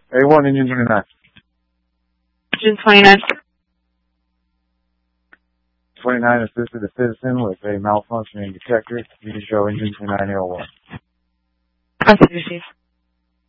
A1, engine 29. Engine 29. 29 assisted a citizen with a malfunctioning detector. You can show engine 2901. Proceed, receive.